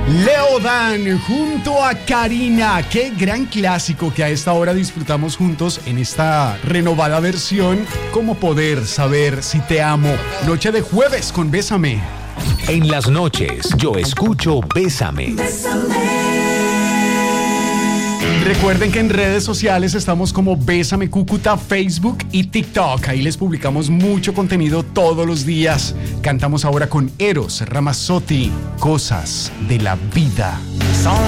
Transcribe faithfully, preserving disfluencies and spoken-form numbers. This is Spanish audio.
Leodan junto a Karina, qué gran clásico que a esta hora disfrutamos juntos en esta renovada versión. ¿Cómo poder saber si te amo? Noche de jueves con Bésame. En las noches yo escucho Bésame. Recuerden que en redes sociales estamos como Bésame Cúcuta, Facebook y TikTok. Ahí les publicamos mucho contenido todos los días. Cantamos ahora con Eros Ramazzotti, Cosas de la Vida. Son